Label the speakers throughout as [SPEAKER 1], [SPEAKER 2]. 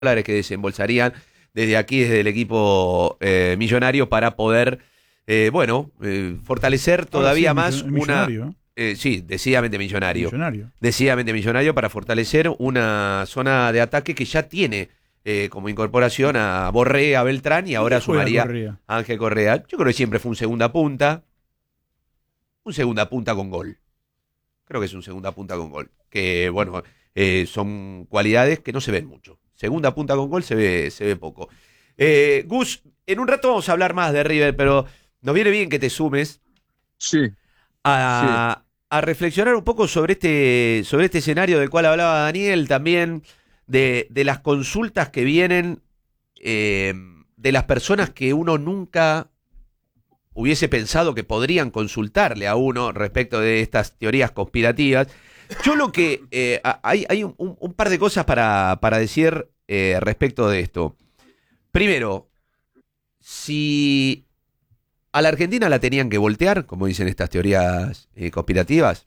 [SPEAKER 1] dólares que desembolsarían desde aquí, desde el equipo millonario, para poder, fortalecer todavía más
[SPEAKER 2] millonario,
[SPEAKER 1] sí, decididamente millonario.
[SPEAKER 2] millonario.
[SPEAKER 1] Decididamente millonario para fortalecer una zona de ataque que ya tiene como incorporación a Borré, a Beltrán y ahora sumaría a Ángel Correa. Yo creo que siempre fue un segunda punta con gol. Creo que es un segunda punta con gol. Que, bueno, son cualidades que no se ven mucho. Segunda punta con gol se ve poco. Gus, en un rato vamos a hablar más de River, pero nos viene bien que te sumes a reflexionar un poco sobre este escenario del cual hablaba Daniel, también de las consultas que vienen de las personas que uno nunca hubiese pensado que podrían consultarle a uno respecto de estas teorías conspirativas. Yo lo que hay un par de cosas para decir respecto de esto. Primero, si a la Argentina la tenían que voltear, como dicen estas teorías conspirativas,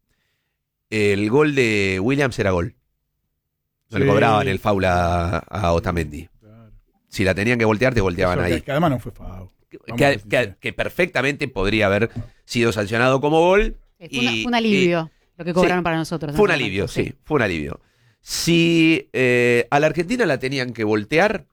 [SPEAKER 1] el gol de Williams era gol. No le cobraban el foul a Otamendi.
[SPEAKER 2] Claro.
[SPEAKER 1] Si la tenían que voltear, te volteaban ahí.
[SPEAKER 2] Que además no fue foul.
[SPEAKER 1] Que perfectamente podría haber sido sancionado como gol.
[SPEAKER 3] Fue un alivio lo que cobraron para nosotros.
[SPEAKER 1] Fue un alivio, sí, fue un alivio. Si a la Argentina la tenían que voltear,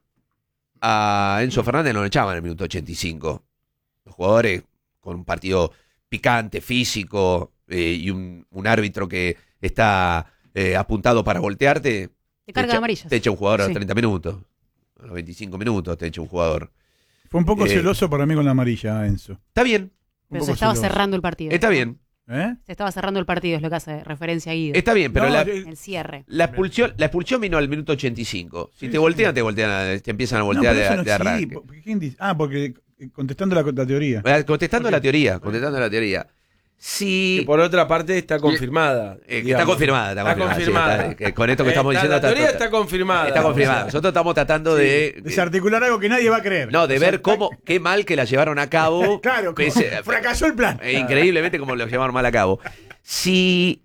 [SPEAKER 1] a Enzo Fernández no lo echaban en el minuto 85. Los jugadores con un partido picante, físico, y un árbitro que está apuntado para voltearte,
[SPEAKER 3] te carga de amarillas.
[SPEAKER 1] Te echa un jugador a los 30 minutos, a los 25 minutos te echa un jugador.
[SPEAKER 2] Fue un poco celoso para mí con la amarilla, Enzo.
[SPEAKER 1] Está bien.
[SPEAKER 3] Pero se estaba cerrando el partido.
[SPEAKER 1] Está bien.
[SPEAKER 3] Se estaba cerrando el partido, es lo que hace referencia a Guido.
[SPEAKER 1] Está bien, pero
[SPEAKER 3] el cierre.
[SPEAKER 1] La expulsión vino al minuto 85. Si te voltean, te empiezan a voltear de arranque.
[SPEAKER 2] Sí, porque contestando la teoría.
[SPEAKER 1] Contestando la teoría. Si...
[SPEAKER 4] Que por otra parte está confirmada.
[SPEAKER 1] Está confirmada. Sí, con esto que estamos diciendo.
[SPEAKER 4] La teoría está confirmada.
[SPEAKER 1] Está confirmada. Nosotros estamos tratando de
[SPEAKER 2] desarticular algo que nadie va a creer.
[SPEAKER 1] No, de ver qué mal que la llevaron a cabo.
[SPEAKER 2] Claro, fracasó el plan.
[SPEAKER 1] Increíblemente como lo llevaron mal a cabo. Si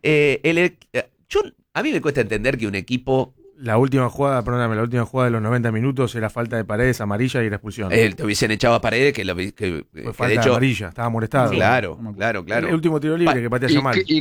[SPEAKER 1] a mí me cuesta entender que un equipo...
[SPEAKER 5] La última jugada de los 90 minutos era falta de Paredes, amarilla y la expulsión.
[SPEAKER 1] Te hubiesen echado a Paredes, que
[SPEAKER 5] fue falta de amarilla, estaba molestado.
[SPEAKER 1] Claro.
[SPEAKER 5] El último tiro libre que patea Yamal.
[SPEAKER 6] ¿Y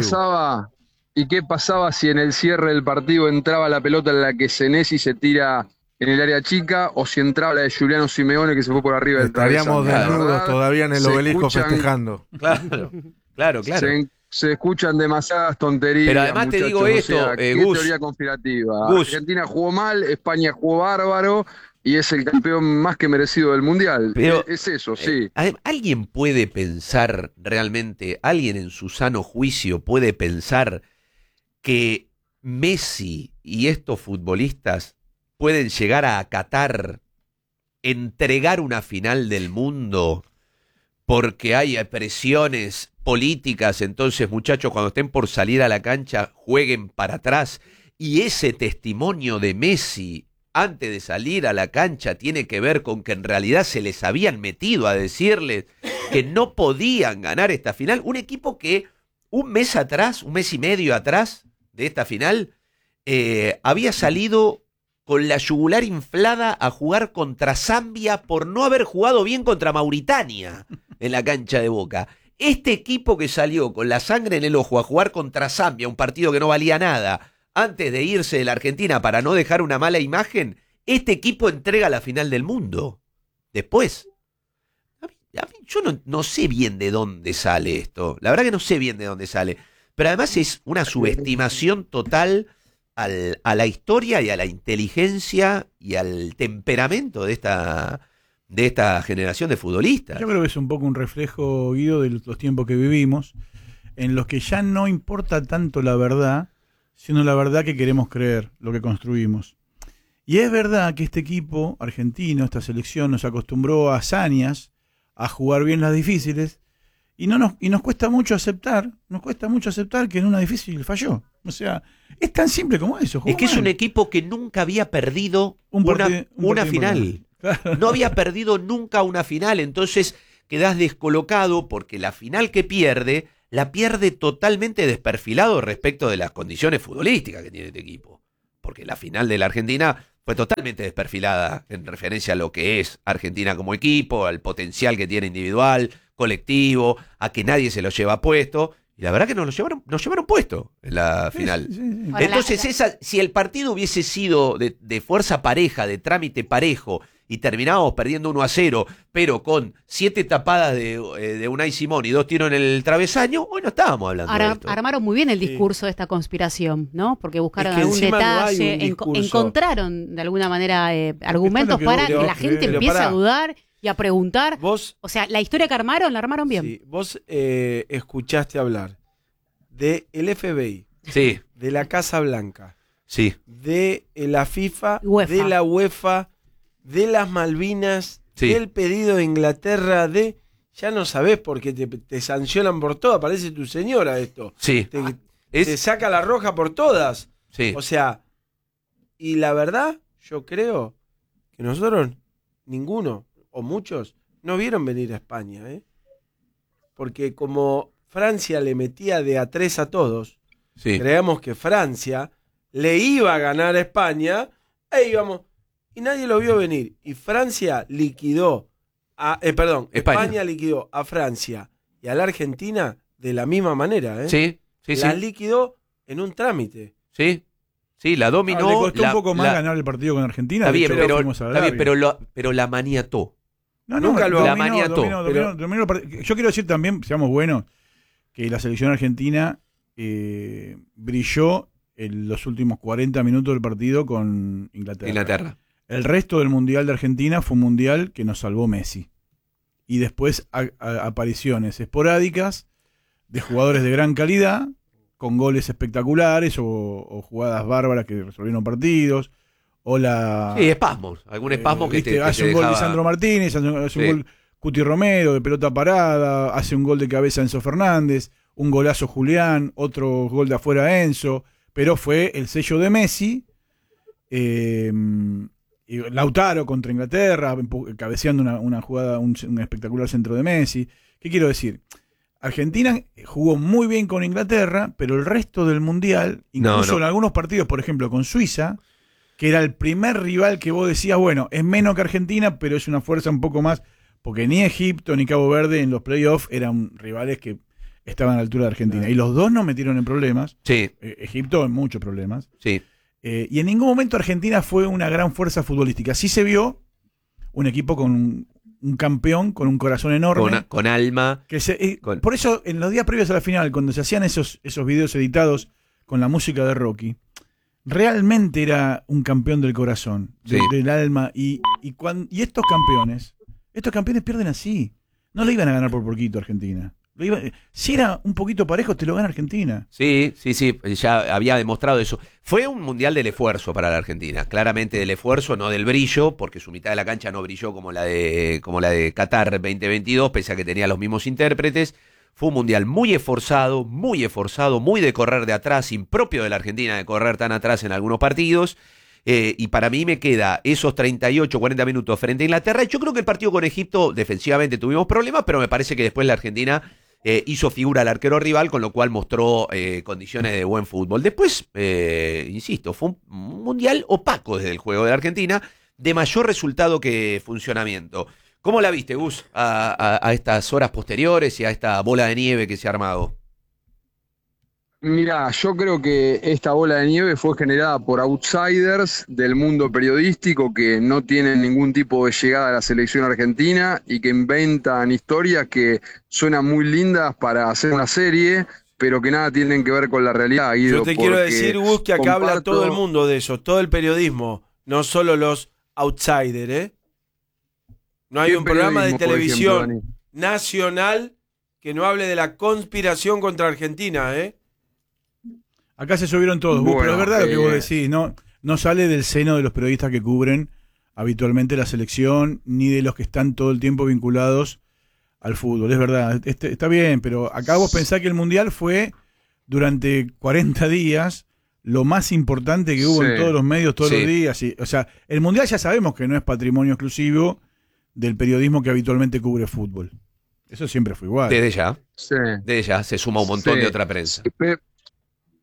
[SPEAKER 6] qué pasaba si en el cierre del partido entraba la pelota en la que Senesi se tira en el área chica, o si entraba la de Juliano Simeone que se fue por arriba del travesaño?
[SPEAKER 5] Estaríamos desnudos todavía en el obelisco festejando.
[SPEAKER 1] Claro.
[SPEAKER 6] Se escuchan demasiadas tonterías.
[SPEAKER 1] Pero además te digo esto,
[SPEAKER 6] ¿qué
[SPEAKER 1] Gus,
[SPEAKER 6] teoría conspirativa?
[SPEAKER 1] Gus.
[SPEAKER 6] Argentina jugó mal, España jugó bárbaro y es el campeón más que merecido del Mundial.
[SPEAKER 1] Pero,
[SPEAKER 6] es eso, sí.
[SPEAKER 1] ¿Alguien puede pensar realmente, alguien en su sano juicio puede pensar que Messi y estos futbolistas pueden llegar a acatar, entregar una final del mundo porque hay presiones políticas? Entonces, muchachos, cuando estén por salir a la cancha, jueguen para atrás. Y ese testimonio de Messi antes de salir a la cancha tiene que ver con que en realidad se les habían metido a decirles que no podían ganar esta final. Un equipo que un mes y medio atrás de esta final, había salido con la yugular inflada a jugar contra Zambia por no haber jugado bien contra Mauritania en la cancha de Boca. Este equipo que salió con la sangre en el ojo a jugar contra Zambia, un partido que no valía nada, antes de irse de la Argentina para no dejar una mala imagen, este equipo entrega la final del mundo. Después, yo no sé bien de dónde sale esto. La verdad que no sé bien de dónde sale. Pero además es una subestimación total a la historia y a la inteligencia y al temperamento de esta generación de futbolistas.
[SPEAKER 2] Yo creo que es un poco un reflejo, Guido, de los tiempos que vivimos, en los que ya no importa tanto la verdad, sino la verdad que queremos creer, lo que construimos. Y es verdad que este equipo argentino, esta selección, nos acostumbró a hazañas, a jugar bien las difíciles, y nos cuesta mucho aceptar, que en una difícil falló. O sea, es tan simple como eso.
[SPEAKER 1] Es que es un equipo que nunca había perdido una final. Claro. No había perdido nunca una final, entonces quedás descolocado porque la final que pierde, la pierde totalmente desperfilado respecto de las condiciones futbolísticas que tiene este equipo. Porque la final de la Argentina fue totalmente desperfilada en referencia a lo que es Argentina como equipo, al potencial que tiene individual, colectivo, a que nadie se lo lleva puesto. Y la verdad que nos llevaron puesto en la final.
[SPEAKER 2] Sí.
[SPEAKER 3] Ahora,
[SPEAKER 1] Entonces, si el partido hubiese sido de fuerza pareja, de trámite parejo, y terminábamos perdiendo 1-0, pero con 7 tapadas de Unai Simón y 2 tiros en el travesaño, hoy no estábamos hablando de esto.
[SPEAKER 3] Armaron muy bien el
[SPEAKER 4] Sí.
[SPEAKER 3] discurso de esta conspiración, ¿no? Porque buscaron
[SPEAKER 4] Es que
[SPEAKER 3] algún
[SPEAKER 4] encima no hay
[SPEAKER 3] detalle,
[SPEAKER 4] un discurso.
[SPEAKER 3] encontraron de alguna manera argumentos
[SPEAKER 2] que
[SPEAKER 3] para
[SPEAKER 2] vos-
[SPEAKER 3] que la gente
[SPEAKER 4] pero
[SPEAKER 3] empiece
[SPEAKER 4] pará.
[SPEAKER 3] a dudar y a preguntar.
[SPEAKER 4] Vos,
[SPEAKER 3] O sea, la historia que armaron, la armaron bien.
[SPEAKER 4] sí, vos escuchaste hablar de el FBI,
[SPEAKER 1] Sí,
[SPEAKER 4] de la Casa Blanca,
[SPEAKER 1] sí.
[SPEAKER 4] de la FIFA,
[SPEAKER 3] UEFA.
[SPEAKER 4] de la UEFA, de las Malvinas,
[SPEAKER 1] Sí.
[SPEAKER 4] del pedido de Inglaterra, ya no sabés porque te sancionan por todas, parece tu señora esto.
[SPEAKER 1] Sí.
[SPEAKER 4] Te saca la roja por todas.
[SPEAKER 1] Sí.
[SPEAKER 4] O sea, y la verdad, yo creo que nosotros, ninguno o muchos, no vieron venir a España, ¿eh? Porque como Francia le metía de a 3 a todos,
[SPEAKER 1] Sí.
[SPEAKER 4] creíamos que Francia le iba a ganar a España, e íbamos, y nadie lo vio venir. Y Francia liquidó España liquidó a Francia y a la Argentina de la misma manera, ¿eh?
[SPEAKER 1] Sí, sí,
[SPEAKER 4] La
[SPEAKER 1] sí.
[SPEAKER 4] liquidó en un trámite.
[SPEAKER 1] Sí, sí, la dominó.
[SPEAKER 2] le costó
[SPEAKER 1] la-
[SPEAKER 2] un poco más
[SPEAKER 1] la-
[SPEAKER 2] ganar el partido con Argentina.
[SPEAKER 1] Está
[SPEAKER 2] de
[SPEAKER 1] bien,
[SPEAKER 2] hecho,
[SPEAKER 1] pero,
[SPEAKER 2] fuimos a
[SPEAKER 1] está bien,
[SPEAKER 2] Arabia.
[SPEAKER 1] pero la maniató.
[SPEAKER 4] nunca lo
[SPEAKER 1] la maniató,
[SPEAKER 2] dominó el partido. Yo quiero decir también, seamos buenos, que la selección argentina brilló en los últimos 40 minutos del partido con Inglaterra. El resto del Mundial de Argentina fue un Mundial que nos salvó Messi. Y después apariciones esporádicas de jugadores de gran calidad, con goles espectaculares o jugadas bárbaras que resolvieron partidos. O la...
[SPEAKER 1] Sí, espasmos. Algún espasmo que
[SPEAKER 2] viste,
[SPEAKER 1] te
[SPEAKER 2] hace
[SPEAKER 1] te
[SPEAKER 2] un gol
[SPEAKER 1] dejaba-
[SPEAKER 2] Lisandro Martínez, hace un
[SPEAKER 1] Sí.
[SPEAKER 2] gol Cuti Romero de pelota parada, hace un gol de cabeza Enzo Fernández, un golazo Julián, otro gol de afuera Enzo, pero fue el sello de Messi. Y Lautaro contra Inglaterra, cabeceando una jugada, un espectacular centro de Messi. ¿Qué quiero decir? Argentina jugó muy bien con Inglaterra, pero el resto del Mundial, incluso en algunos partidos, por ejemplo con Suiza, que era el primer rival que vos decías, bueno, es menos que Argentina, pero es una fuerza un poco más, porque ni Egipto ni Cabo Verde en los playoffs eran rivales que estaban a la altura de Argentina. Y los dos nos metieron en problemas.
[SPEAKER 1] Sí,
[SPEAKER 2] Egipto en muchos problemas.
[SPEAKER 1] sí.
[SPEAKER 2] Y en ningún momento Argentina fue una gran fuerza futbolística. Sí se vio un equipo con un campeón, con un corazón enorme.
[SPEAKER 1] Con alma.
[SPEAKER 2] Que por eso, en los días previos a la final, cuando se hacían esos videos editados con la música de Rocky, realmente era un campeón del corazón, del alma. Y estos campeones pierden así. No le iban a ganar por poquito a Argentina. Si era un poquito parejo, te lo gana Argentina.
[SPEAKER 1] Sí, ya había demostrado eso. Fue un mundial del esfuerzo para la Argentina, claramente del esfuerzo, no del brillo, porque su mitad de la cancha no brilló como la de Qatar 2022, pese a que tenía los mismos intérpretes. Fue un mundial muy esforzado, muy de correr de atrás, impropio de la Argentina de correr tan atrás en algunos partidos. Y para mí me queda esos 38, 40 minutos frente a Inglaterra. Yo creo que el partido con Egipto defensivamente tuvimos problemas, pero me parece que después la Argentina hizo figura al arquero rival, con lo cual mostró condiciones de buen fútbol. Después, insisto, fue un mundial opaco desde el juego de la Argentina, de mayor resultado que funcionamiento. ¿Cómo la viste, Gus, a estas horas posteriores y a esta bola de nieve que se ha armado?
[SPEAKER 6] Mirá, yo creo que esta bola de nieve fue generada por outsiders del mundo periodístico que no tienen ningún tipo de llegada a la selección argentina y que inventan historias que suenan muy lindas para hacer una serie, pero que nada tienen que ver con la realidad, Guido.
[SPEAKER 4] Yo te quiero
[SPEAKER 6] porque
[SPEAKER 4] decir, Gus, que acá habla
[SPEAKER 6] comparto-
[SPEAKER 4] todo el mundo de eso, todo el periodismo, no solo los outsiders, ¿eh? No hay
[SPEAKER 6] ¿Qué
[SPEAKER 4] un programa de
[SPEAKER 6] periodismo, por
[SPEAKER 4] televisión
[SPEAKER 6] ejemplo, Dani?
[SPEAKER 4] nacional que no hable de la conspiración contra Argentina, ¿eh?
[SPEAKER 2] Acá se subieron todos, Gus,
[SPEAKER 6] Bueno,
[SPEAKER 2] pero es verdad lo que vos decís, no sale del seno de los periodistas que cubren habitualmente la selección, ni de los que están todo el tiempo vinculados al fútbol. Es verdad, está bien, pero acá vos pensás que el Mundial fue durante 40 días lo más importante que hubo en todos los medios todos los días. O sea, el Mundial ya sabemos que no es patrimonio exclusivo del periodismo que habitualmente cubre fútbol. Eso siempre fue igual.
[SPEAKER 1] Desde ya
[SPEAKER 6] Sí.
[SPEAKER 1] se suma un montón
[SPEAKER 6] Sí.
[SPEAKER 1] de otra prensa.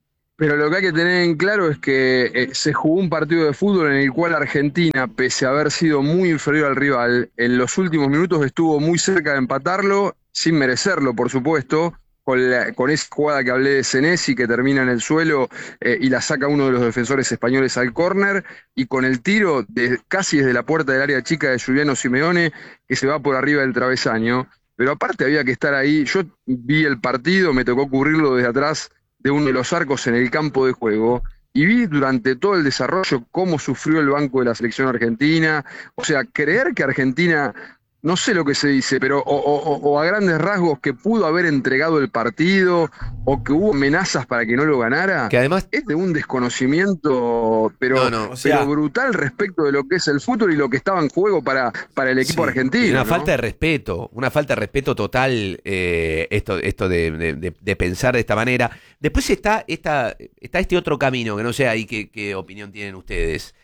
[SPEAKER 6] Pero lo que hay que tener en claro es que se jugó un partido de fútbol en el cual Argentina, pese a haber sido muy inferior al rival, en los últimos minutos estuvo muy cerca de empatarlo, sin merecerlo, por supuesto, con esa jugada que hablé de Senesi, que termina en el suelo y la saca uno de los defensores españoles al córner, y con el tiro casi desde la puerta del área chica de Giuliano Simeone, que se va por arriba del travesaño. Pero aparte había que estar ahí. Yo vi el partido, me tocó cubrirlo desde atrás de uno de los arcos en el campo de juego, y vi durante todo el desarrollo cómo sufrió el banco de la selección argentina. O sea, creer que Argentina, no sé lo que se dice, pero o a grandes rasgos que pudo haber entregado el partido o que hubo amenazas para que no lo ganara,
[SPEAKER 1] que además
[SPEAKER 6] es de un desconocimiento pero brutal respecto de lo que es el fútbol y lo que estaba en juego para el equipo argentino.
[SPEAKER 1] Una falta de respeto total, esto de pensar de esta manera. Después está este otro camino, que no sé ahí qué opinión tienen ustedes.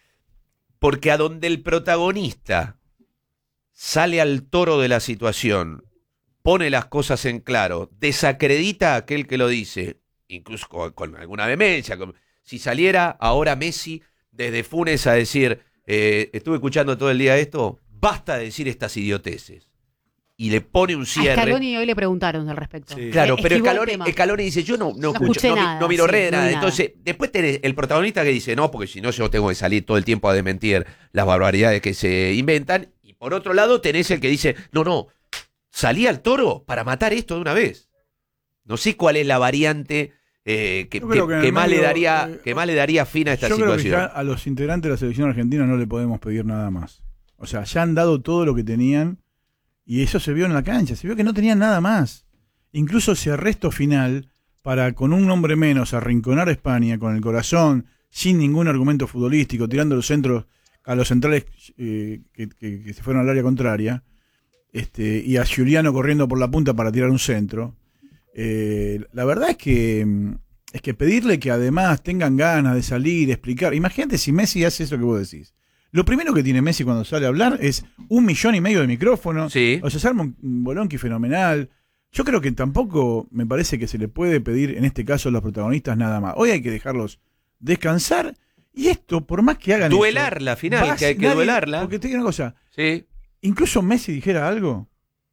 [SPEAKER 1] Porque a donde el protagonista sale al toro de la situación, pone las cosas en claro, desacredita a aquel que lo dice, incluso con alguna vehemencia. Si saliera ahora Messi desde Funes a decir, estuve escuchando todo el día esto, basta de decir estas idioteces, y le pone un cierre.
[SPEAKER 3] A Scaloni hoy le preguntaron al respecto.
[SPEAKER 1] Sí. Claro, pero Scaloni dice, yo no escucho, no miro redes, nada. Entonces, después tenés el protagonista que dice, no, porque si no yo tengo que salir todo el tiempo a desmentir las barbaridades que se inventan. Por otro lado, tenés el que dice, no, salí al toro para matar esto de una vez. No sé cuál es la variante que más le daría fin a esta situación.
[SPEAKER 2] Creo que ya a los integrantes de la selección argentina no le podemos pedir nada más. O sea, ya han dado todo lo que tenían y eso se vio en la cancha. Se vio que no tenían nada más. Incluso ese arresto final para, con un hombre menos, arrinconar a España con el corazón, sin ningún argumento futbolístico, tirando los centros a los centrales que se fueron al área contraria, y a Giuliano corriendo por la punta para tirar un centro. La verdad es que pedirle que además tengan ganas de salir, explicar. Imagínate si Messi hace eso que vos decís. Lo primero que tiene Messi cuando sale a hablar es 1,5 millones de micrófonos.
[SPEAKER 1] Sí.
[SPEAKER 2] O sea, se arma un bolonqui fenomenal. Yo creo que tampoco me parece que se le puede pedir en este caso a los protagonistas nada más. Hoy hay que dejarlos descansar. Y esto, por más que hagan
[SPEAKER 1] duelar
[SPEAKER 2] eso,
[SPEAKER 1] la final, que hay que duelarla.
[SPEAKER 2] Porque te digo una cosa.
[SPEAKER 1] Sí.
[SPEAKER 2] Incluso Messi dijera algo,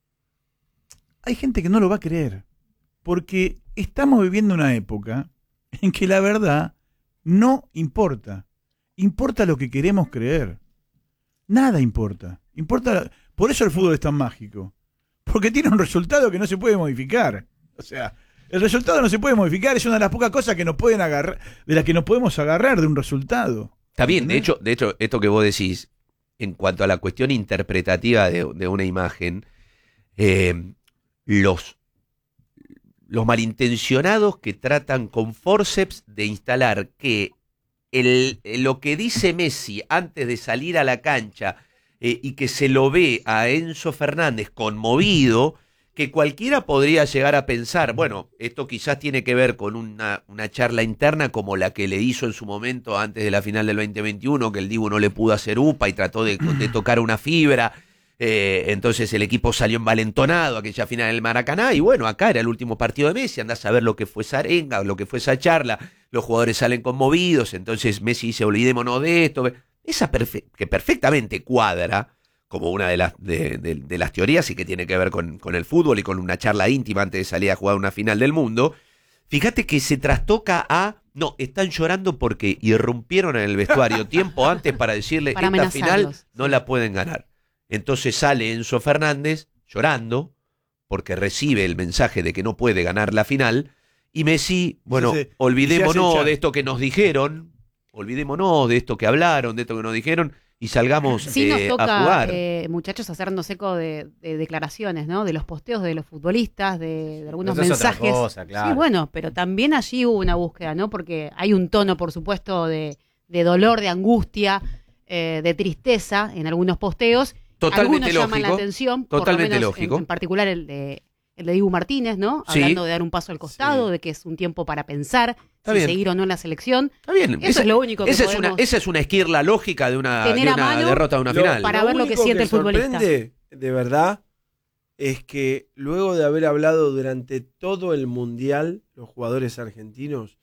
[SPEAKER 2] hay gente que no lo va a creer. Porque estamos viviendo una época en que la verdad no importa. Importa lo que queremos creer. Nada importa. Por eso el fútbol es tan mágico. Porque tiene un resultado que no se puede modificar. O sea, el resultado no se puede modificar, es una de las pocas cosas que nos pueden agarrar, de las que nos podemos agarrar de un resultado.
[SPEAKER 1] Está bien, de hecho, esto que vos decís, en cuanto a la cuestión interpretativa de una imagen, los malintencionados que tratan con forceps de instalar que lo que dice Messi antes de salir a la cancha y que se lo ve a Enzo Fernández conmovido, que cualquiera podría llegar a pensar, bueno, esto quizás tiene que ver con una charla interna como la que le hizo en su momento antes de la final del 2021, que el Dibu no le pudo hacer upa y trató de tocar una fibra, entonces el equipo salió envalentonado aquella final del Maracaná, y bueno, acá era el último partido de Messi, andás a ver lo que fue esa arenga, lo que fue esa charla, los jugadores salen conmovidos, entonces Messi dice, olvidémonos de esto, esa que perfectamente cuadra como una de las teorías y que tiene que ver con el fútbol y con una charla íntima antes de salir a jugar una final del mundo. Fíjate que se trastoca no, están llorando porque irrumpieron en el vestuario tiempo antes para decirle
[SPEAKER 3] para
[SPEAKER 1] esta final no la pueden ganar. Entonces sale Enzo Fernández llorando porque recibe el mensaje de que no puede ganar la final, y Messi, bueno, olvidémonos de esto que nos dijeron, olvidémonos de esto que hablaron, de esto que nos dijeron, y salgamos
[SPEAKER 3] sí nos toca,
[SPEAKER 1] a jugar.
[SPEAKER 3] Muchachos, hacernos eco de declaraciones, ¿no? De los posteos de los futbolistas, de algunos mensajes.
[SPEAKER 7] Es otra cosa, claro.
[SPEAKER 3] Sí, bueno, pero también allí hubo una búsqueda, ¿no? Porque hay un tono, por supuesto, de dolor, de angustia, de tristeza en algunos posteos.
[SPEAKER 1] Totalmente
[SPEAKER 3] algunos llaman la atención,
[SPEAKER 1] totalmente
[SPEAKER 3] por lo menos
[SPEAKER 1] lógico.
[SPEAKER 3] En particular el de Dibu Martínez, ¿no?
[SPEAKER 1] Sí.
[SPEAKER 3] Hablando de dar un paso al costado, de que es un tiempo para pensar si seguir o no en la selección.
[SPEAKER 1] Está bien.
[SPEAKER 3] Eso es lo único que podemos
[SPEAKER 1] esa es una esquirla lógica de una derrota de una final.
[SPEAKER 3] Para ver lo que siente el futbolista.
[SPEAKER 4] De verdad, es que luego de haber hablado durante todo el Mundial, los jugadores argentinos,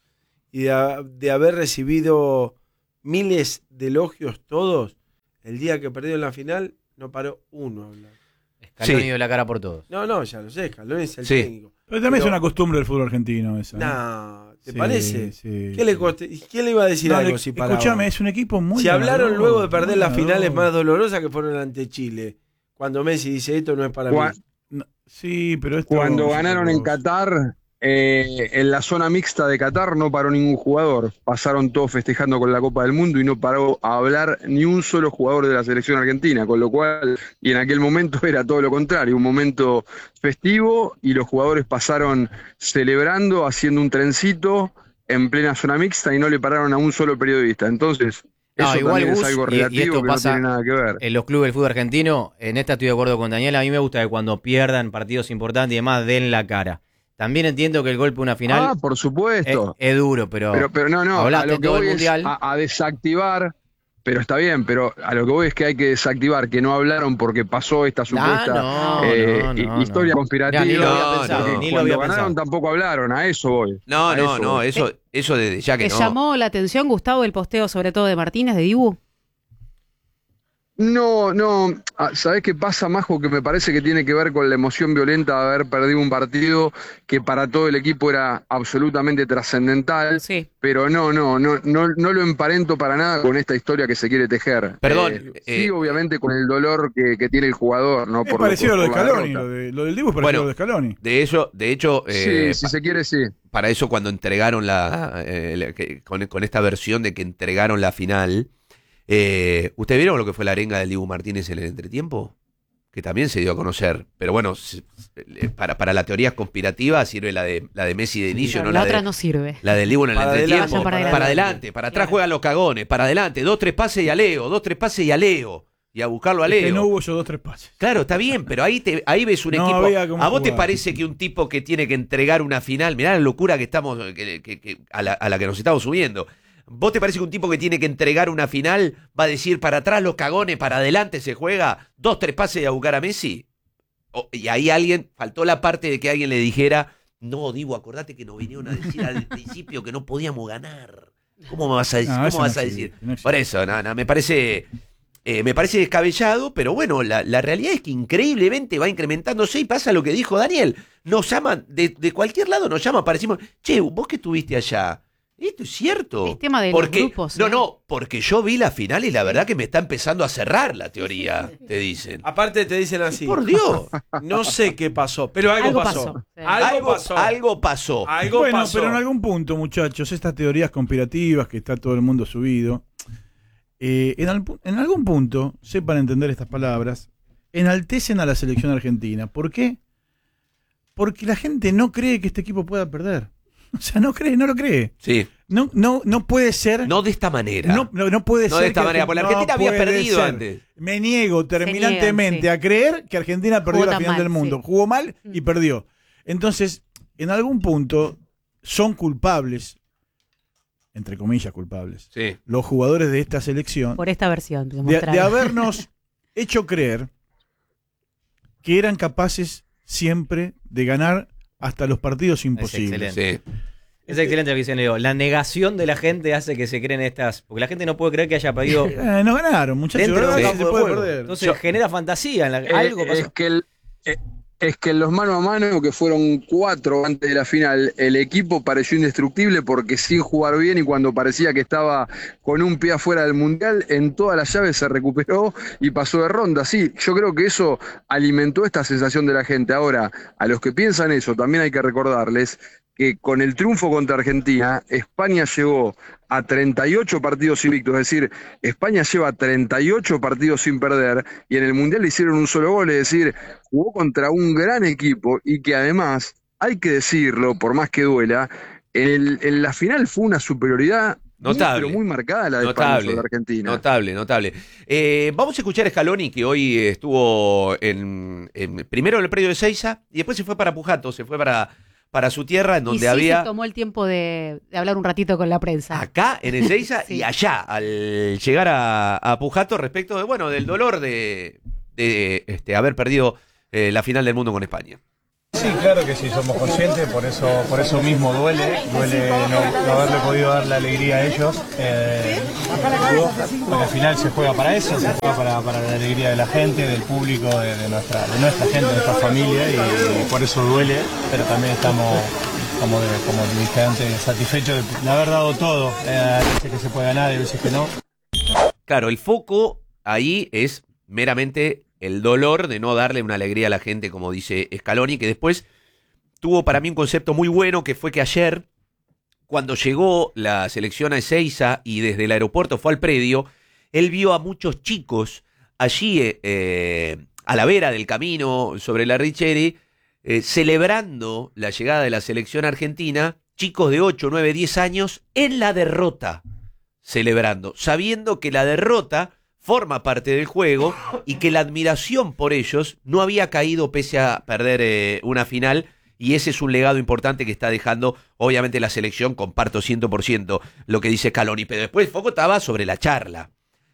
[SPEAKER 4] y de haber recibido miles de elogios todos, el día que perdió en la final no paró uno a hablar.
[SPEAKER 7] Scaloni dio la cara por todos.
[SPEAKER 4] No, ya lo sé, Scaloni es el
[SPEAKER 1] Sí.
[SPEAKER 4] técnico.
[SPEAKER 2] Pero también es una costumbre del fútbol argentino esa.
[SPEAKER 4] No, ¿te
[SPEAKER 2] Sí,
[SPEAKER 4] parece?
[SPEAKER 2] sí,
[SPEAKER 4] ¿Qué le
[SPEAKER 2] sí.
[SPEAKER 4] ¿Quién le iba a decir
[SPEAKER 2] No,
[SPEAKER 4] algo si paraba?
[SPEAKER 2] escúchame, es un equipo muy
[SPEAKER 4] Si hablaron
[SPEAKER 2] ganador,
[SPEAKER 4] luego de perder
[SPEAKER 2] muy
[SPEAKER 4] las finales
[SPEAKER 2] ganador.
[SPEAKER 4] más dolorosas que fueron ante Chile, cuando Messi dice esto no es para
[SPEAKER 6] Cua-
[SPEAKER 4] mí.
[SPEAKER 2] No, sí, pero esto
[SPEAKER 6] Cuando
[SPEAKER 2] es
[SPEAKER 6] ganaron
[SPEAKER 2] otra
[SPEAKER 6] en
[SPEAKER 2] cosa.
[SPEAKER 6] Qatar, en la zona mixta de Qatar no paró ningún jugador. Pasaron todos festejando con la Copa del Mundo y no paró a hablar ni un solo jugador de la selección argentina, con lo cual, y en aquel momento era todo lo contrario, un momento festivo y los jugadores pasaron celebrando, haciendo un trencito en plena zona mixta y no le pararon a un solo periodista. Entonces,
[SPEAKER 7] No,
[SPEAKER 6] eso
[SPEAKER 7] igual,
[SPEAKER 6] también
[SPEAKER 7] Gus,
[SPEAKER 6] es algo
[SPEAKER 7] y
[SPEAKER 6] relativo
[SPEAKER 7] esto
[SPEAKER 6] que no
[SPEAKER 7] pasa
[SPEAKER 6] tiene nada que ver.
[SPEAKER 7] en los clubes del fútbol argentino. En esta estoy de acuerdo con Daniel. A mí me gusta que cuando pierdan partidos importantes y demás den la cara. También entiendo que el golpe de una final
[SPEAKER 6] Por supuesto.
[SPEAKER 7] es duro, pero
[SPEAKER 6] No, a
[SPEAKER 7] hablaste
[SPEAKER 6] lo que
[SPEAKER 7] todo el
[SPEAKER 6] voy es
[SPEAKER 7] mundial.
[SPEAKER 6] a desactivar, pero está bien, pero a lo que voy es que hay que desactivar, que no hablaron porque pasó esta supuesta
[SPEAKER 7] no.
[SPEAKER 6] historia conspirativa.
[SPEAKER 7] Mirá, ni lo había
[SPEAKER 1] No,
[SPEAKER 7] pensado,
[SPEAKER 1] no.
[SPEAKER 7] ni lo
[SPEAKER 6] Cuando
[SPEAKER 7] había
[SPEAKER 6] ganaron
[SPEAKER 7] pensado.
[SPEAKER 6] tampoco hablaron, a eso voy.
[SPEAKER 1] No,
[SPEAKER 6] A
[SPEAKER 1] no,
[SPEAKER 6] eso
[SPEAKER 1] no,
[SPEAKER 6] voy.
[SPEAKER 1] eso desde ya que
[SPEAKER 3] ¿Te
[SPEAKER 1] no.
[SPEAKER 3] llamó la atención, Gustavo, el posteo sobre todo de Martínez, de Dibu?
[SPEAKER 6] No, ¿sabés qué pasa, Majo? Que me parece que tiene que ver con la emoción violenta de haber perdido un partido que para todo el equipo era absolutamente trascendental.
[SPEAKER 3] Sí.
[SPEAKER 6] Pero no lo emparento para nada con esta historia que se quiere tejer.
[SPEAKER 1] Perdón,
[SPEAKER 6] Sí, obviamente con el dolor que tiene el jugador, ¿no?
[SPEAKER 2] Es parecido a lo de
[SPEAKER 6] por la
[SPEAKER 2] Scaloni,
[SPEAKER 6] derrota.
[SPEAKER 2] lo del Dibu es parecido
[SPEAKER 1] Bueno,
[SPEAKER 2] a lo de Scaloni.
[SPEAKER 1] De hecho,
[SPEAKER 6] Sí, si se quiere, sí.
[SPEAKER 1] para eso cuando entregaron con esta versión de que entregaron la final, ¿ustedes vieron lo que fue la arenga del Dibu Martínez en el entretiempo? Que también se dio a conocer, pero bueno, para la teoría conspirativa sirve la de Messi de inicio, no
[SPEAKER 3] la
[SPEAKER 1] la
[SPEAKER 3] otra
[SPEAKER 1] de,
[SPEAKER 3] no sirve.
[SPEAKER 1] la del Dibu en el
[SPEAKER 4] Para
[SPEAKER 1] entretiempo.
[SPEAKER 3] adelante.
[SPEAKER 1] Para adelante, para atrás
[SPEAKER 3] Claro.
[SPEAKER 1] juegan los cagones, para adelante, 2-3 pases y a Leo, 2-3 pases y a Leo, y a buscarlo a
[SPEAKER 2] Es que
[SPEAKER 1] Leo.
[SPEAKER 2] no hubo esos 2-3 pases.
[SPEAKER 1] Claro, está bien, pero ahí ves un
[SPEAKER 2] No
[SPEAKER 1] equipo.
[SPEAKER 2] había cómo
[SPEAKER 1] ¿A vos te
[SPEAKER 2] jugar.
[SPEAKER 1] parece que un tipo que tiene que entregar una final, mirá la locura que estamos, a la que nos estamos subiendo? ¿Vos te parece que un tipo que tiene que entregar una final va a decir para atrás los cagones, para adelante se juega, 2-3 pases y a buscar a Messi? Y ahí faltó la parte de que alguien le dijera, no, Dibu, acordate que nos vinieron a decir al principio que no podíamos ganar. ¿Cómo me vas a decir?
[SPEAKER 2] No,
[SPEAKER 1] ¿Cómo
[SPEAKER 2] eso no
[SPEAKER 1] vas a
[SPEAKER 2] existe,
[SPEAKER 1] decir?
[SPEAKER 2] no existe.
[SPEAKER 1] Por eso, me parece descabellado, pero bueno, la realidad es que increíblemente va incrementándose y pasa lo que dijo Daniel. Nos llaman, de cualquier lado nos llaman, parecimos, che, vos que estuviste allá. Esto es cierto.
[SPEAKER 3] Es tema de los grupos, ¿eh?
[SPEAKER 1] No, porque yo vi la final y la verdad que me está empezando a cerrar la teoría, te dicen.
[SPEAKER 4] Aparte te dicen así,
[SPEAKER 1] Por Dios.
[SPEAKER 4] no sé qué pasó, pero algo pasó.
[SPEAKER 3] Sí.
[SPEAKER 4] Algo pasó.
[SPEAKER 1] Algo pasó.
[SPEAKER 4] Algo
[SPEAKER 2] Bueno,
[SPEAKER 4] pasó.
[SPEAKER 2] pero en algún punto, muchachos, estas teorías conspirativas que está todo el mundo subido, en algún punto, sepan entender estas palabras, enaltecen a la selección argentina. ¿Por qué? Porque la gente no cree que este equipo pueda perder. O sea, no lo cree.
[SPEAKER 1] Sí.
[SPEAKER 2] No puede ser.
[SPEAKER 1] No de esta manera.
[SPEAKER 2] No puede
[SPEAKER 1] No
[SPEAKER 2] ser.
[SPEAKER 1] de esta
[SPEAKER 2] que
[SPEAKER 1] manera, porque la
[SPEAKER 2] no
[SPEAKER 1] Argentina había
[SPEAKER 2] puede
[SPEAKER 1] perdido
[SPEAKER 2] ser.
[SPEAKER 1] antes.
[SPEAKER 2] Me niego terminantemente
[SPEAKER 3] sí.
[SPEAKER 2] a creer que Argentina perdió
[SPEAKER 3] Jugó
[SPEAKER 2] la
[SPEAKER 3] tan
[SPEAKER 2] final
[SPEAKER 3] mal,
[SPEAKER 2] del mundo.
[SPEAKER 3] sí.
[SPEAKER 2] Jugó mal y perdió. Entonces, en algún punto, son culpables, entre comillas culpables,
[SPEAKER 1] Sí.
[SPEAKER 2] los jugadores de esta selección
[SPEAKER 3] Por esta versión que
[SPEAKER 2] de
[SPEAKER 3] mostraron.
[SPEAKER 2] habernos hecho creer que eran capaces siempre de ganar hasta los partidos imposibles.
[SPEAKER 7] excelente.
[SPEAKER 1] Sí.
[SPEAKER 7] Es excelente lo que dicen, Leo. La negación de la gente hace que se creen estas. Porque la gente no puede creer que haya perdido.
[SPEAKER 2] No ganaron, muchachos.
[SPEAKER 7] Dentro
[SPEAKER 2] ¿verdad?
[SPEAKER 7] del
[SPEAKER 2] Sí,
[SPEAKER 7] campo
[SPEAKER 2] se
[SPEAKER 7] de
[SPEAKER 2] puede
[SPEAKER 7] juego.
[SPEAKER 2] perder.
[SPEAKER 7] Entonces genera fantasía. Algo pasó.
[SPEAKER 6] Es que en los mano a mano, que fueron 4 antes de la final, el equipo pareció indestructible porque sin jugar bien y cuando parecía que estaba con un pie afuera del Mundial, en todas las llaves se recuperó y pasó de ronda. Sí, yo creo que eso alimentó esta sensación de la gente. Ahora, a los que piensan eso, también hay que recordarles que con el triunfo contra Argentina, España llegó a 38 partidos invictos, es decir, España lleva 38 partidos sin perder y en el Mundial le hicieron un solo gol, es decir, jugó contra un gran equipo y que además, hay que decirlo, por más que duela, en la final fue una superioridad
[SPEAKER 1] Notable.
[SPEAKER 6] pero muy marcada la de España sobre Argentina.
[SPEAKER 1] Notable. Vamos a escuchar a Scaloni, que hoy estuvo primero en el predio de Seiza y después se fue para Pujato, se fue para su tierra, en donde
[SPEAKER 3] y sí
[SPEAKER 1] había
[SPEAKER 3] se tomó el tiempo de hablar un ratito con la prensa.
[SPEAKER 1] acá en Ezeiza
[SPEAKER 3] Sí.
[SPEAKER 1] y allá, al llegar a Pujato, respecto del dolor de haber perdido la final del mundo con España.
[SPEAKER 8] Sí, claro que sí, somos conscientes, por eso mismo duele no haberle podido dar la alegría a ellos. Porque al final se juega para eso, se juega para la alegría de la gente, del público, de nuestra gente, de nuestra familia, y por eso duele, pero también estamos, como dije antes, satisfechos de haber dado todo. Hay veces que se puede ganar, hay veces que no.
[SPEAKER 1] Claro, el foco ahí es meramente el dolor de no darle una alegría a la gente, como dice Scaloni, que después tuvo para mí un concepto muy bueno, que fue que ayer, cuando llegó la selección a Ezeiza y desde el aeropuerto fue al predio, él vio a muchos chicos allí a la vera del camino sobre la Richeri, celebrando la llegada de la selección argentina, chicos de 8, 9, 10 años en la derrota, celebrando, sabiendo que la derrota forma parte del juego y que la admiración por ellos no había caído pese a perder una final, y ese es un legado importante que está dejando obviamente la selección. Comparto 100% lo que dice Scaloni, pero después el foco estaba sobre la charla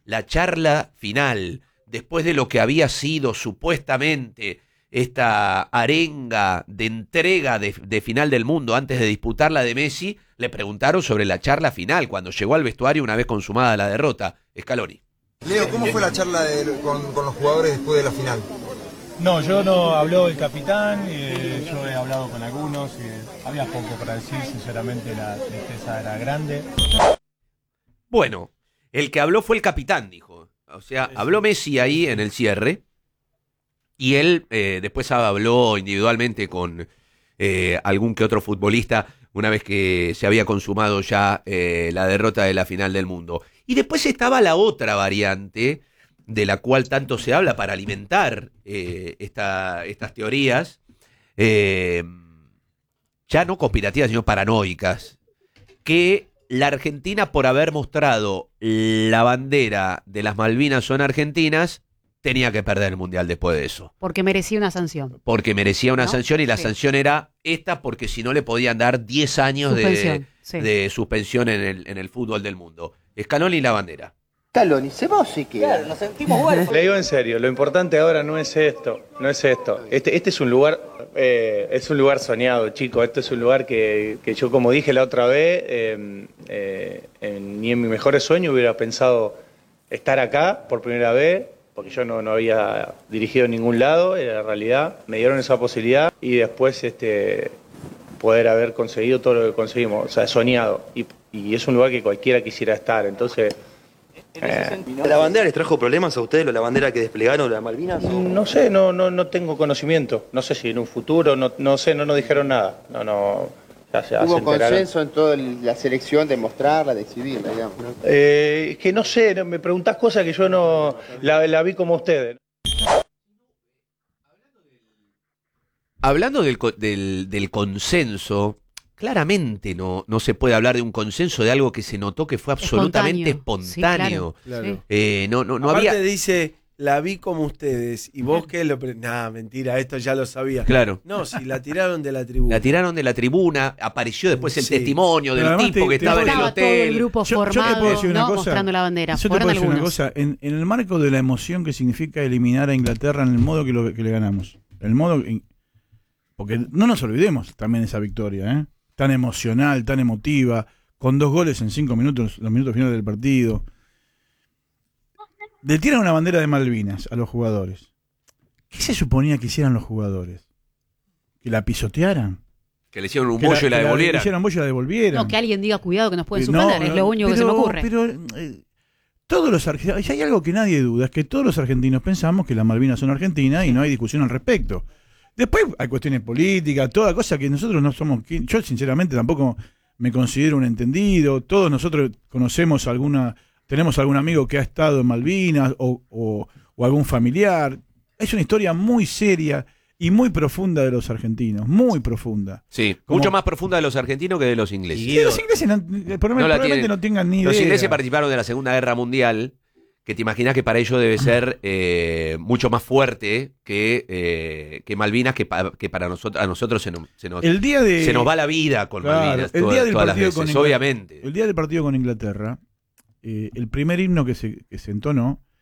[SPEAKER 1] final, después de lo que había sido supuestamente esta arenga de entrega de final del mundo antes de disputar la de Messi. Le preguntaron sobre la charla final cuando llegó al vestuario una vez consumada la derrota. Scaloni.
[SPEAKER 9] Leo, ¿cómo fue la charla con los jugadores después de la final?
[SPEAKER 8] No, yo no habló el capitán, yo he hablado con algunos, había poco para decir, sinceramente la tristeza era grande.
[SPEAKER 1] Bueno, el que habló fue el capitán, dijo. O sea, habló Messi ahí en el cierre, y él después habló individualmente con algún que otro futbolista una vez que se había consumado ya la derrota de la final del mundo. Y después estaba la otra variante, de la cual tanto se habla para alimentar estas teorías, ya no conspirativas, sino paranoicas, que la Argentina, por haber mostrado la bandera de las Malvinas son argentinas, tenía que perder el Mundial después de eso.
[SPEAKER 3] Porque merecía una sanción.
[SPEAKER 1] Porque merecía una
[SPEAKER 3] ¿No?
[SPEAKER 1] sanción, y la
[SPEAKER 3] Sí.
[SPEAKER 1] sanción era esta, porque si no le podían dar 10 años
[SPEAKER 3] Sí.
[SPEAKER 1] de suspensión en el fútbol del mundo. Scaloni y la bandera.
[SPEAKER 10] Scaloni, se va o se queda. Claro, nos sentimos huérfanos.
[SPEAKER 8] Le digo en serio, lo importante ahora no es esto. Este es un lugar soñado, chicos. Este es un lugar que yo, como dije la otra vez, ni en mis mejores sueños hubiera pensado estar acá por primera vez, porque yo no había dirigido en ningún lado, en la realidad. Me dieron esa posibilidad y después poder haber conseguido todo lo que conseguimos, o sea, soñado. Y es un lugar que cualquiera quisiera estar, entonces...
[SPEAKER 10] ¿La bandera les trajo problemas a ustedes, la bandera que desplegaron, la Malvinas?
[SPEAKER 8] No sé, no tengo conocimiento. No sé si en un futuro, no sé, no nos dijeron nada. Ya se
[SPEAKER 10] Hubo
[SPEAKER 8] enteraron.
[SPEAKER 10] consenso en toda la selección de mostrarla, de exhibirla, digamos, ¿no?
[SPEAKER 8] Es que no sé, me preguntás cosas que yo no la vi como ustedes.
[SPEAKER 1] Hablando del consenso, claramente no se puede hablar de un consenso, de algo que se notó que fue absolutamente espontáneo.
[SPEAKER 3] Sí, claro.
[SPEAKER 1] No
[SPEAKER 4] Aparte
[SPEAKER 1] había...
[SPEAKER 4] dice, la vi como ustedes, y vos qué lo... Nah, mentira, esto ya lo sabía.
[SPEAKER 1] Claro.
[SPEAKER 4] No, si la tiraron de la tribuna.
[SPEAKER 1] La tiraron de la tribuna, apareció después el
[SPEAKER 4] Sí.
[SPEAKER 1] testimonio
[SPEAKER 2] Pero
[SPEAKER 1] del
[SPEAKER 2] además
[SPEAKER 1] tipo que estaba en el
[SPEAKER 3] Estaba todo el
[SPEAKER 1] hotel.
[SPEAKER 3] grupo
[SPEAKER 2] Yo te
[SPEAKER 3] formado,
[SPEAKER 2] puedo decir una
[SPEAKER 3] ¿no?
[SPEAKER 2] cosa.
[SPEAKER 3] Mostrando la bandera.
[SPEAKER 2] Yo te
[SPEAKER 3] Fueron
[SPEAKER 2] puedo decir una
[SPEAKER 3] algunos.
[SPEAKER 2] cosa. En el marco de la emoción que significa eliminar a Inglaterra en el modo que le ganamos. Porque no nos olvidemos también esa victoria, ¿eh? Tan emocional, tan emotiva, con 2 goles en 5 minutos, los minutos finales del partido. Le tiran una bandera de Malvinas a los jugadores. ¿Qué se suponía que hicieran los jugadores? ¿Que la pisotearan?
[SPEAKER 1] Que le hicieron un
[SPEAKER 2] ¿Que
[SPEAKER 1] bollo y la devolvieran.
[SPEAKER 2] le hicieran bollo y la devolvieran?
[SPEAKER 3] No, que alguien diga cuidado que nos pueden
[SPEAKER 2] No,
[SPEAKER 3] suspender, es lo único que se me ocurre.
[SPEAKER 2] Pero todos los argentinos, hay algo que nadie duda, es que todos los argentinos pensamos que las Malvinas son argentinas y no hay discusión al respecto. Después hay cuestiones políticas, toda cosa que nosotros no somos... Yo sinceramente tampoco me considero un entendido. Todos nosotros tenemos algún amigo que ha estado en Malvinas o algún familiar. Es una historia muy seria y muy profunda de los argentinos, muy profunda.
[SPEAKER 1] Sí,
[SPEAKER 2] Como-
[SPEAKER 1] mucho más profunda de los argentinos que de los ingleses.
[SPEAKER 2] Sí, los ingleses probablemente
[SPEAKER 1] tienen.
[SPEAKER 2] no tengan ni idea.
[SPEAKER 1] Los ingleses participaron de la Segunda Guerra Mundial, que te imaginas que para ellos debe ser mucho más fuerte que Malvinas, que para nosotros, a nosotros se nos va la vida con
[SPEAKER 2] Claro,
[SPEAKER 1] Malvinas
[SPEAKER 2] el día del
[SPEAKER 1] todas las
[SPEAKER 2] partido
[SPEAKER 1] veces,
[SPEAKER 2] con Inglaterra,
[SPEAKER 1] obviamente.
[SPEAKER 2] El día del partido con Inglaterra, el primer himno que se entonó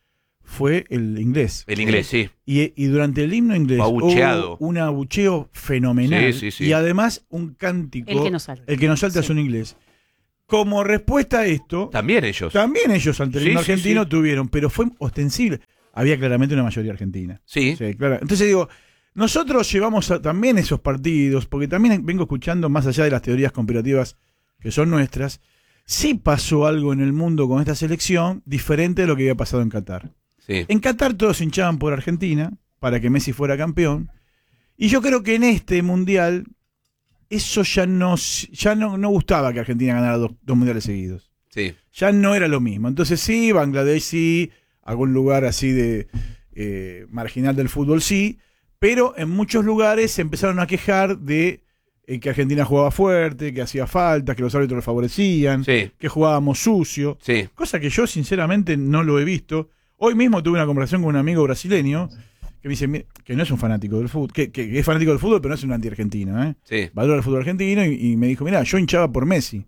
[SPEAKER 2] fue el inglés.
[SPEAKER 1] El inglés, sí.
[SPEAKER 2] Y durante el himno inglés
[SPEAKER 1] Abucheado.
[SPEAKER 2] hubo un abucheo fenomenal.
[SPEAKER 1] Sí.
[SPEAKER 2] Y además un cántico.
[SPEAKER 3] El que no salta.
[SPEAKER 2] El que no salta es un inglés. Como respuesta a esto,
[SPEAKER 1] También ellos.
[SPEAKER 2] ante el himno argentino tuvieron, pero fue ostensible. Había claramente una mayoría argentina.
[SPEAKER 1] Sí.
[SPEAKER 2] Claro. Entonces digo, nosotros llevamos también esos partidos, porque también vengo escuchando, más allá de las teorías conspirativas que son nuestras, sí pasó algo en el mundo con esta selección diferente de lo que había pasado en Qatar.
[SPEAKER 1] Sí.
[SPEAKER 2] En Qatar todos hinchaban por Argentina para que Messi fuera campeón. Y yo creo que en este mundial eso ya no gustaba que Argentina ganara dos mundiales seguidos.
[SPEAKER 1] Sí.
[SPEAKER 2] Ya no era lo mismo. Entonces sí, Bangladesh sí, algún lugar así de marginal del fútbol sí, pero en muchos lugares se empezaron a quejar de que Argentina jugaba fuerte, que hacía falta, que los árbitros lo favorecían, que jugábamos sucio.
[SPEAKER 1] Sí.
[SPEAKER 2] Cosa que yo sinceramente no lo he visto. Hoy mismo tuve una conversación con un amigo brasileño que me dice que no es un fanático del fútbol, que es fanático del fútbol, pero no es un anti-argentino.
[SPEAKER 1] Sí.
[SPEAKER 2] Valora el fútbol argentino y me dijo, mirá, yo hinchaba por Messi,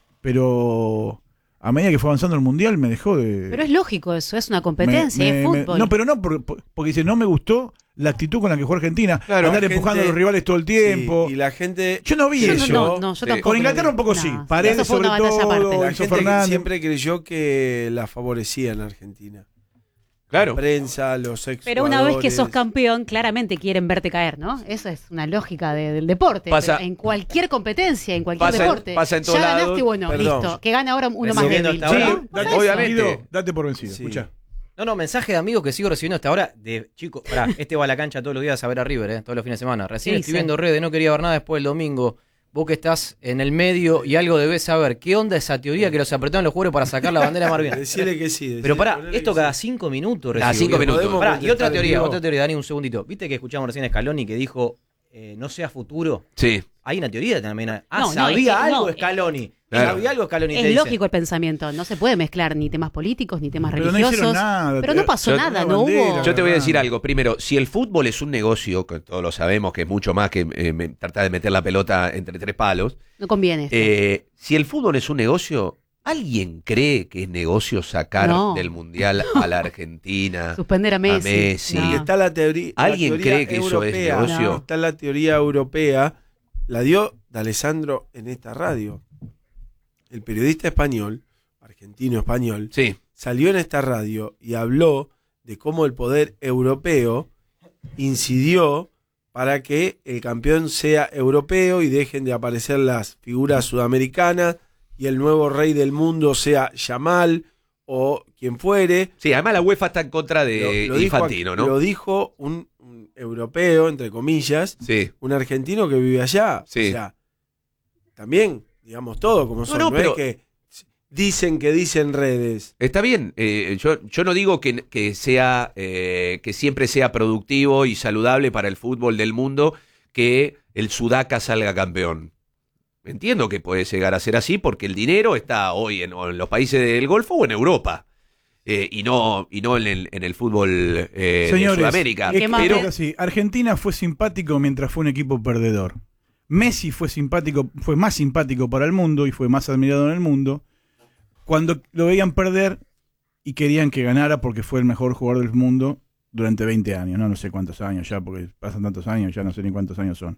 [SPEAKER 2] pero a medida que fue avanzando el Mundial me dejó de...
[SPEAKER 3] Pero es lógico eso, es una competencia, es fútbol.
[SPEAKER 2] No, pero no, porque dice, no me gustó la actitud con la que jugó Argentina,
[SPEAKER 4] Claro,
[SPEAKER 2] andar
[SPEAKER 4] gente-
[SPEAKER 2] empujando a los rivales todo el tiempo.
[SPEAKER 4] Sí, y la gente...
[SPEAKER 2] Yo no vi
[SPEAKER 3] Yo
[SPEAKER 2] eso.
[SPEAKER 3] no, yo tampoco
[SPEAKER 2] Con Inglaterra
[SPEAKER 3] lo
[SPEAKER 2] un poco
[SPEAKER 3] vi.
[SPEAKER 2] sí.
[SPEAKER 3] No,
[SPEAKER 2] Paredes
[SPEAKER 3] eso fue
[SPEAKER 2] sobre
[SPEAKER 3] una batalla
[SPEAKER 2] todo,
[SPEAKER 3] aparte.
[SPEAKER 4] La
[SPEAKER 2] Enzo
[SPEAKER 4] gente
[SPEAKER 2] Fernández.
[SPEAKER 4] siempre creyó que la favorecían a Argentina.
[SPEAKER 1] Claro.
[SPEAKER 4] La prensa, los ex
[SPEAKER 3] Pero una vez que sos campeón, claramente quieren verte caer, ¿no? Eso es una lógica del deporte.
[SPEAKER 1] Pasa-
[SPEAKER 3] Pero en cualquier competencia, en cualquier
[SPEAKER 1] Pasa en-
[SPEAKER 3] deporte.
[SPEAKER 1] pasa en todos
[SPEAKER 3] ya ganaste,
[SPEAKER 1] lados.
[SPEAKER 3] bueno,
[SPEAKER 4] Perdón.
[SPEAKER 3] listo. Que gane ahora uno más
[SPEAKER 7] Recibiendo
[SPEAKER 3] débil.
[SPEAKER 7] hasta ahora.
[SPEAKER 3] ¿no? Por
[SPEAKER 2] Date,
[SPEAKER 3] eso.
[SPEAKER 1] obviamente.
[SPEAKER 2] Guido, date por vencido.
[SPEAKER 4] Sí.
[SPEAKER 2] Escuchá.
[SPEAKER 7] No, mensaje de amigos que sigo recibiendo hasta ahora de chicos. Pará, este va a la cancha todos los días a ver a River, todos los fines de semana. Recién
[SPEAKER 3] Sí,
[SPEAKER 7] estoy
[SPEAKER 3] sí.
[SPEAKER 7] viendo redes, no quería ver nada después del domingo. Vos que estás en el medio y algo debés saber. ¿Qué onda esa teoría que los apretaron los jugadores para sacar la bandera de Marvin?
[SPEAKER 4] Decirle que sí.
[SPEAKER 7] Pero pará,
[SPEAKER 4] ponele
[SPEAKER 7] esto
[SPEAKER 4] que
[SPEAKER 7] cada
[SPEAKER 4] sí.
[SPEAKER 7] 5 minutos
[SPEAKER 1] Cada
[SPEAKER 7] recibo.
[SPEAKER 1] 5 minutos.
[SPEAKER 4] Podemos
[SPEAKER 7] Pará, y otra
[SPEAKER 4] contestar en
[SPEAKER 7] teoría,
[SPEAKER 4] vivo.
[SPEAKER 7] Dani, un segundito. ¿Viste que escuchamos recién a Scaloni que dijo no sea futuro?
[SPEAKER 1] Sí.
[SPEAKER 7] Hay una teoría también.
[SPEAKER 3] No,
[SPEAKER 7] Sabía
[SPEAKER 3] es que
[SPEAKER 7] algo
[SPEAKER 3] no,
[SPEAKER 7] Scaloni.
[SPEAKER 1] Claro.
[SPEAKER 7] Sabía algo Scaloni. te
[SPEAKER 3] Es
[SPEAKER 7] dice.
[SPEAKER 3] lógico el pensamiento. No se puede mezclar ni temas políticos ni temas
[SPEAKER 2] Pero no
[SPEAKER 3] religiosos.
[SPEAKER 2] hicieron nada.
[SPEAKER 3] Pero no pasó
[SPEAKER 1] Yo-
[SPEAKER 3] nada,
[SPEAKER 2] una
[SPEAKER 3] no
[SPEAKER 2] bandera.
[SPEAKER 3] hubo.
[SPEAKER 1] Yo te voy a decir
[SPEAKER 2] Ah.
[SPEAKER 1] algo. Primero, si el fútbol es un negocio, que todos lo sabemos que es mucho más que tratar de meter la pelota entre tres palos,
[SPEAKER 3] No conviene. esto.
[SPEAKER 1] si el fútbol es un negocio, ¿alguien cree que es negocio sacar
[SPEAKER 3] No.
[SPEAKER 1] del Mundial a la Argentina?
[SPEAKER 3] Suspender a Messi.
[SPEAKER 1] Messi.
[SPEAKER 3] No.
[SPEAKER 4] Y está la teoría.
[SPEAKER 1] ¿Alguien
[SPEAKER 4] la teoría
[SPEAKER 1] cree que eso es
[SPEAKER 4] europea.
[SPEAKER 1] negocio?
[SPEAKER 3] No.
[SPEAKER 4] Está la teoría europea. La dio D'Alessandro en esta radio. El periodista español, argentino español,
[SPEAKER 1] Sí.
[SPEAKER 4] salió en esta radio y habló de cómo el poder europeo incidió para que el campeón sea europeo y dejen de aparecer las figuras sudamericanas y el nuevo rey del mundo sea Yamal o quien fuere.
[SPEAKER 1] Sí, además la UEFA está en contra de
[SPEAKER 4] Lo dijo
[SPEAKER 1] Infantino, ¿no?
[SPEAKER 4] Lo dijo un europeo, entre comillas,
[SPEAKER 1] Sí.
[SPEAKER 4] un argentino que vive allá.
[SPEAKER 1] Sí.
[SPEAKER 4] O sea, también, digamos todo como son.
[SPEAKER 1] no,
[SPEAKER 4] No,
[SPEAKER 1] pero-
[SPEAKER 4] es que dicen redes.
[SPEAKER 1] Está bien, yo no digo que sea que siempre sea productivo y saludable para el fútbol del mundo que el Sudaca salga campeón. Entiendo que puede llegar a ser así porque el dinero está hoy o en los países del Golfo o en Europa y no en el fútbol de
[SPEAKER 2] Señores,
[SPEAKER 1] Sudamérica.
[SPEAKER 3] ¿Qué más
[SPEAKER 2] pero
[SPEAKER 3] ves?
[SPEAKER 2] así, Argentina fue simpático mientras fue un equipo perdedor. Messi fue más simpático para el mundo y fue más admirado en el mundo cuando lo veían perder y querían que ganara porque fue el mejor jugador del mundo durante 20 años, no sé cuántos años ya, porque pasan tantos años, ya no sé ni cuántos años son.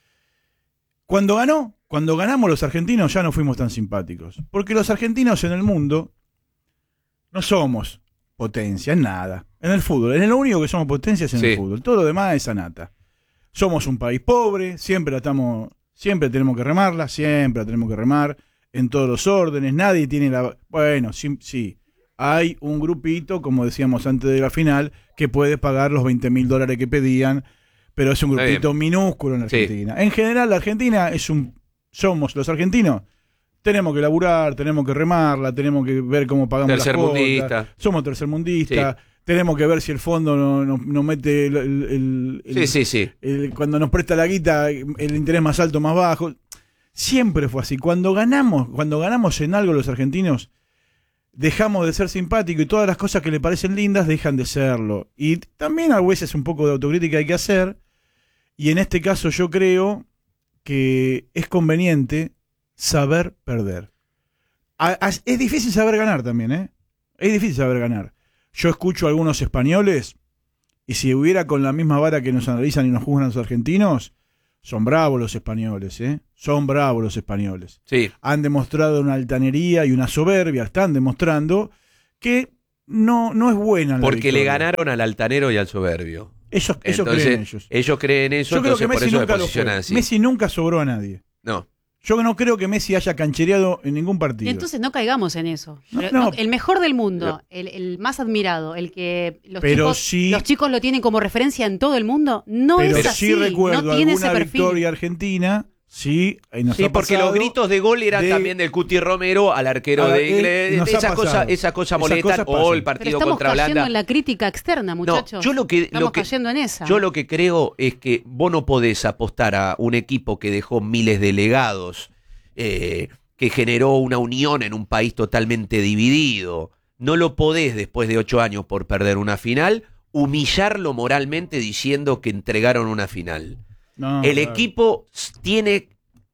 [SPEAKER 2] Cuando ganamos los argentinos ya no fuimos tan simpáticos, porque los argentinos en el mundo no somos potencia en nada, en el fútbol, en lo único que somos potencia es en
[SPEAKER 1] Sí.
[SPEAKER 2] el fútbol, todo lo demás es anata. Somos un país pobre, siempre tenemos que remarla, siempre la tenemos que remar, en todos los órdenes, nadie tiene la... Bueno, sí, hay un grupito, como decíamos antes de la final, que puede pagar los $20.000 que pedían, pero es un
[SPEAKER 1] Está
[SPEAKER 2] grupito
[SPEAKER 1] bien.
[SPEAKER 2] minúsculo en
[SPEAKER 1] Sí.
[SPEAKER 2] Argentina. En general, la Argentina somos los argentinos, tenemos que laburar, tenemos que remarla, tenemos que ver cómo pagamos las cuotas,
[SPEAKER 1] Tercermundista.
[SPEAKER 2] somos tercermundistas, tenemos que ver si el fondo no mete
[SPEAKER 1] Sí.
[SPEAKER 2] cuando nos presta la guita, el interés más alto, más bajo. Siempre fue así. Cuando ganamos en algo los argentinos, dejamos de ser simpáticos y todas las cosas que le parecen lindas dejan de serlo. Y también a veces un poco de autocrítica hay que hacer. Y en este caso yo creo que es conveniente saber perder. Es difícil saber ganar también, ¿eh? Es difícil saber ganar. Yo escucho a algunos españoles y si hubiera con la misma vara que nos analizan y nos juzgan los argentinos, son bravos los españoles, ¿eh? Son bravos los españoles.
[SPEAKER 1] Sí.
[SPEAKER 2] Han demostrado una altanería y una soberbia, están demostrando que no es buena la
[SPEAKER 1] Porque le
[SPEAKER 2] victoria.
[SPEAKER 1] ganaron al altanero y al soberbio.
[SPEAKER 2] Eso
[SPEAKER 1] Entonces,
[SPEAKER 2] creen ellos.
[SPEAKER 1] Ellos creen eso,
[SPEAKER 2] Yo creo que
[SPEAKER 1] entonces por
[SPEAKER 2] Messi
[SPEAKER 1] eso se
[SPEAKER 2] nunca lo
[SPEAKER 1] posicionan
[SPEAKER 2] fue.
[SPEAKER 1] así.
[SPEAKER 2] Messi nunca sobró a nadie.
[SPEAKER 1] No.
[SPEAKER 2] Yo no creo que Messi haya canchereado en ningún partido.
[SPEAKER 3] Y entonces no caigamos en eso.
[SPEAKER 2] No.
[SPEAKER 3] El mejor del mundo, el más admirado, el que
[SPEAKER 2] Pero
[SPEAKER 3] los chicos lo tienen como referencia en todo el mundo, no
[SPEAKER 2] Pero
[SPEAKER 3] es así.
[SPEAKER 2] sí recuerdo
[SPEAKER 3] no tiene
[SPEAKER 2] alguna
[SPEAKER 3] ese perfil.
[SPEAKER 2] victoria argentina, sí, ahí nos
[SPEAKER 1] Sí,
[SPEAKER 2] ha
[SPEAKER 1] porque
[SPEAKER 2] pasado
[SPEAKER 1] los gritos de gol eran también del Cuti Romero al arquero de Inglés.
[SPEAKER 2] nos ha
[SPEAKER 1] Esa cosa
[SPEAKER 2] pasado.
[SPEAKER 1] molestan.
[SPEAKER 2] Esas cosas
[SPEAKER 1] O el
[SPEAKER 3] Pero
[SPEAKER 1] partido
[SPEAKER 3] estamos
[SPEAKER 1] contra
[SPEAKER 3] cayendo
[SPEAKER 1] Holanda.
[SPEAKER 3] en la crítica externa, muchachos.
[SPEAKER 1] No,
[SPEAKER 3] estamos cayendo en esa.
[SPEAKER 1] Yo lo que creo es que vos no podés apostar a un equipo que dejó miles de legados, que generó una unión en un país totalmente dividido. No lo podés, después de 8 años por perder una final, humillarlo moralmente diciendo que entregaron una final.
[SPEAKER 2] No,
[SPEAKER 1] El
[SPEAKER 2] claro.
[SPEAKER 1] equipo tiene...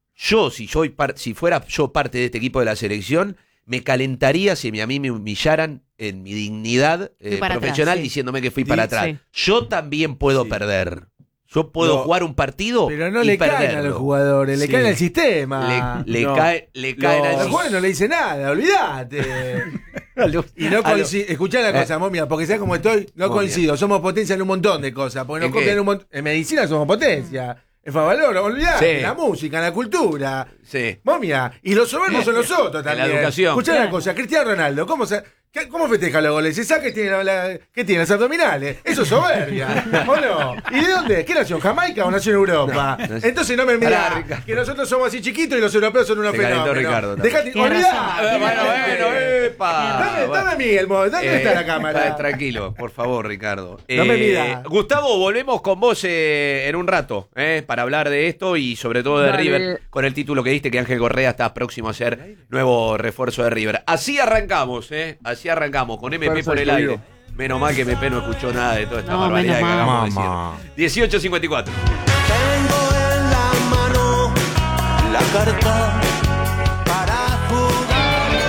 [SPEAKER 1] si fuera yo parte de este equipo de la selección, me calentaría si a mí me humillaran en mi dignidad
[SPEAKER 3] para
[SPEAKER 1] profesional
[SPEAKER 3] atrás, sí.
[SPEAKER 1] diciéndome que fui para atrás.
[SPEAKER 3] Sí.
[SPEAKER 1] Yo también puedo perder. Yo puedo jugar un partido
[SPEAKER 5] Pero no
[SPEAKER 1] y
[SPEAKER 5] le caen
[SPEAKER 1] perderlo.
[SPEAKER 5] a los jugadores, le
[SPEAKER 1] Sí.
[SPEAKER 5] caen al sistema.
[SPEAKER 1] Le
[SPEAKER 5] No.
[SPEAKER 1] caen al
[SPEAKER 5] Los jugadores no le dicen nada, olvídate. Y no coincido. Escuchá la cosa, momia, porque sabes cómo estoy, no
[SPEAKER 1] Momia.
[SPEAKER 5] coincido. Somos potencia en un montón de cosas. Porque
[SPEAKER 1] ¿En
[SPEAKER 5] nos copian
[SPEAKER 1] qué?
[SPEAKER 5] un montón. En medicina somos potencia. En Favaloro, olvidate.
[SPEAKER 1] Sí.
[SPEAKER 5] En la música, en la cultura.
[SPEAKER 1] Sí.
[SPEAKER 5] Momia. Y los soberbios son los otros
[SPEAKER 1] En la
[SPEAKER 5] también.
[SPEAKER 1] educación.
[SPEAKER 5] Escuchá una cosa, Cristiano Ronaldo, ¿cómo festeja los goles? ¿Se sabe que tiene, que tiene las abdominales? Eso es soberbia, ¿o no? ¿Y de dónde? ¿Qué nació? ¿En Jamaica o nació en Europa?
[SPEAKER 1] No.
[SPEAKER 5] Entonces no me
[SPEAKER 1] Pará,
[SPEAKER 5] mirá
[SPEAKER 1] Ricardo.
[SPEAKER 5] que nosotros somos así chiquitos y los europeos son unos
[SPEAKER 1] Se calentó
[SPEAKER 5] fenómenos.
[SPEAKER 1] Ricardo también.
[SPEAKER 5] Dejate,
[SPEAKER 3] Tienes
[SPEAKER 5] olvidá.
[SPEAKER 3] razón.
[SPEAKER 1] Bueno, epa.
[SPEAKER 5] Dame a mí el modo. ¿Dónde está la cámara?
[SPEAKER 1] Tranquilo, por favor, Ricardo.
[SPEAKER 5] No me mida.
[SPEAKER 1] Gustavo, volvemos con vos en un rato, para hablar de esto y sobre todo de
[SPEAKER 6] Dale.
[SPEAKER 1] River, con el título que diste que Ángel Correa está próximo a ser nuevo refuerzo de River. Así arrancamos, así arrancamos, con MP por el
[SPEAKER 6] Perfecto,
[SPEAKER 1] aire.
[SPEAKER 6] Diego.
[SPEAKER 1] Menos mal que MP no escuchó nada de toda esta
[SPEAKER 3] No,
[SPEAKER 1] barbaridad que
[SPEAKER 3] menos mal.
[SPEAKER 1] acabamos de
[SPEAKER 5] Mamá.
[SPEAKER 1] decir. 18:54.
[SPEAKER 11] Tengo en la mano la carta para jugar.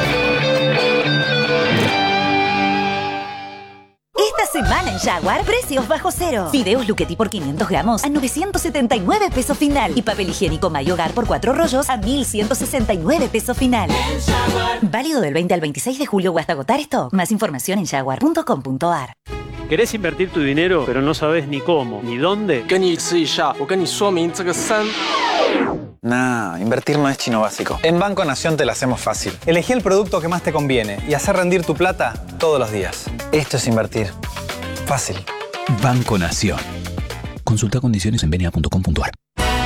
[SPEAKER 12] Esta semana en Jaguar, precios bajo cero. Fideos Luchetti por 500 gramos a 979 pesos final. Y papel higiénico Mayo Hogar por 4 rollos a 1169 pesos final. Válido del 20 al 26 de julio o hasta agotar stock. Más información en jaguar.com.ar.
[SPEAKER 13] ¿Querés invertir tu dinero, pero no sabes ni cómo, ni dónde?
[SPEAKER 14] Nah, invertir no es chino básico. En Banco Nación te la hacemos fácil. Elegí el producto que más te conviene y hacer rendir tu plata todos los días. Esto es invertir. Fácil.
[SPEAKER 15] Banco Nación. Consulta condiciones en bna.com.ar.